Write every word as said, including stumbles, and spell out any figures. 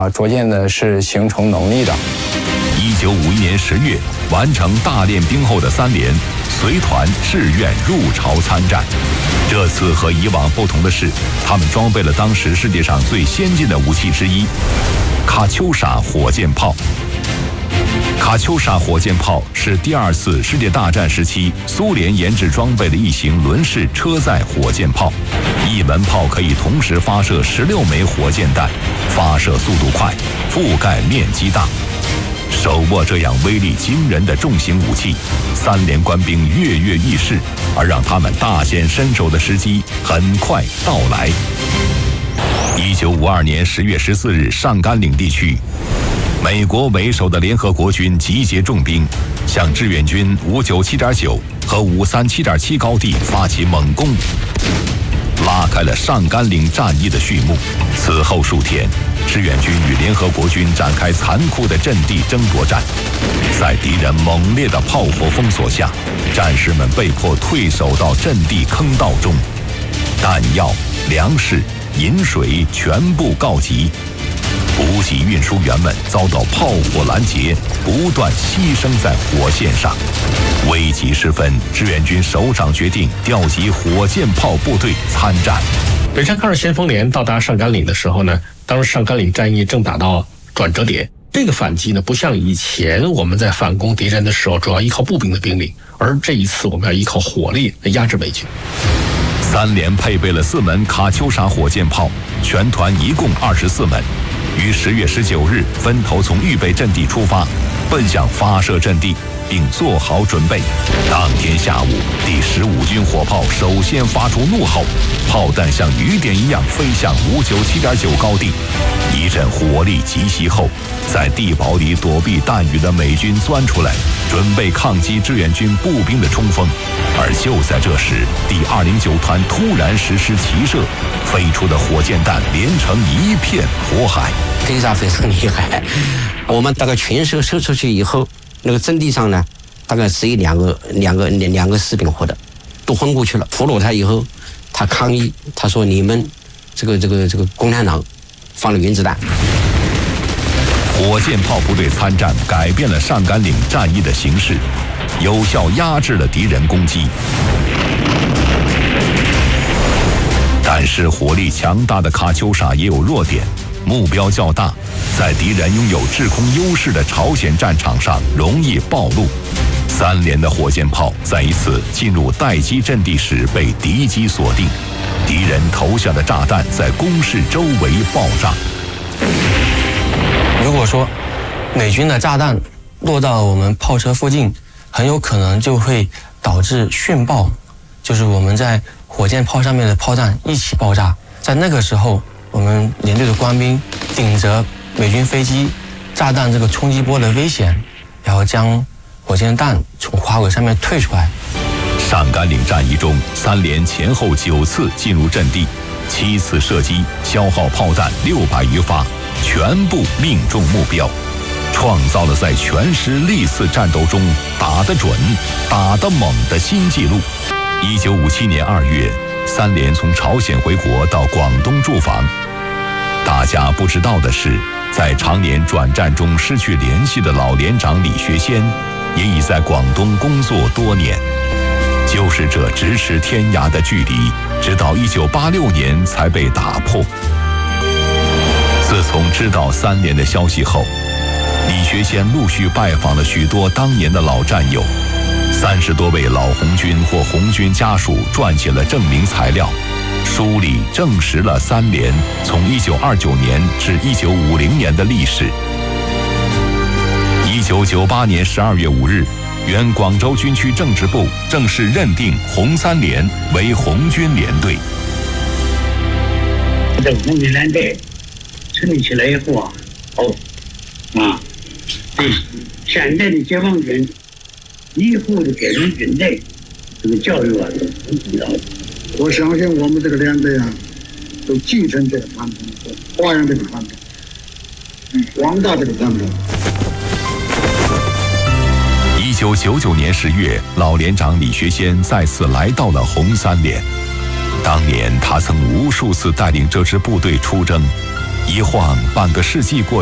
啊，逐渐的是形成能力的。 一九五一年十月，完成大练兵后的三连随团志愿入朝参战。这次和以往不同的是，他们装备了当时世界上最先进的武器之一——卡秋莎火箭炮。卡秋莎火箭炮是第二次世界大战时期苏联研制装备的一型轮式车载火箭炮，一门炮可以同时发射十六枚火箭弹，发射速度快，覆盖面积大。手握这样威力惊人的重型武器，三连官兵跃跃欲试，而让他们大显身手的时机很快到来。一九五二年十月十四日，上甘岭地区，美国为首的联合国军集结重兵，向志愿军五九七点九和五三七点七高地发起猛攻，拉开了上甘岭战役的序幕。此后数天，志愿军与联合国军展开残酷的阵地争夺战，在敌人猛烈的炮火封锁下，战士们被迫退守到阵地坑道中，弹药、粮食、饮水全部告急。补给运输员们遭到炮火拦截，不断牺牲在火线上。危急时分，志愿军首长决定调集火箭炮部队参战。 北山抗日先锋连到达上甘岭的时候呢，当时上甘岭战役正打到转折点。这个反击呢，不像以前我们在反攻敌人的时候主要依靠步兵的兵力，而这一次我们要依靠火力来压制美军。 三连配备了四门卡秋莎火箭炮，全团一共二十四门。于十月十九日分头从预备阵地出发，奔向发射阵地，并做好准备。当天下午，第十五军火炮首先发出怒吼，炮弹像雨点一样飞向五九七点九高地。一阵火力急袭后，在地堡里躲避弹雨的美军钻出来，准备抗击志愿军步兵的冲锋。而就在这时，第二零九团突然实施齐射，飞出的火箭弹连成一片火海， 非常非常厉害。我们大概全射射出去以后，那个阵地上呢，大概只有两个两个两个士兵活的，都昏过去了。俘虏他以后，他抗议，他说：“你们这个这个这个共产党放了原子弹。” 火箭炮部队参战，改变了上甘岭战役的形势，有效压制了敌人攻击。但是火力强大的卡秋莎也有弱点，目标较大，在敌人拥有制空优势的朝鲜战场上容易暴露。三连的火箭炮在一次进入待机阵地时被敌机锁定，敌人投下的炸弹在工事周围爆炸。 如果说美军的炸弹落到我们炮车附近，很有可能就会导致殉爆，就是我们在火箭炮上面的炮弹一起爆炸。在那个时候，我们连队的官兵顶着美军飞机炸弹这个冲击波的危险，然后将火箭弹从滑轨上面退出来。 上甘岭战役中，三连前后九次进入阵地，七次射击，消耗炮弹六百余发，全部命中目标，创造了在全师历次战斗中打得准、打得猛的新纪录。一九五七年二月，三连从朝鲜回国到广东驻防。大家不知道的是，在常年转战中失去联系的老连长李学先，也已在广东工作多年。就是这咫尺天涯的距离，直到一九八六年才被打破。自从知道三连的消息后，李学先陆续拜访了许多当年的老战友，三十多位老红军或红军家属撰写了证明材料，书里证实了三连从一九二九年至一九五零年的历史。一九九八年十二月五日，原广州军区政治部正式认定红三连为红军联队。 这红军联队成立起来以后啊，哦，啊，对现在的解放军以后的改编军队这个教育啊是很重要的。我相信我们这个连队啊，都继承这个传统，发扬这个传统，嗯，广大这个传统。 一九九九年十月，老连长李学先再次来到了红三连。当年他曾无数次带领这支部队出征， 一晃半个世纪过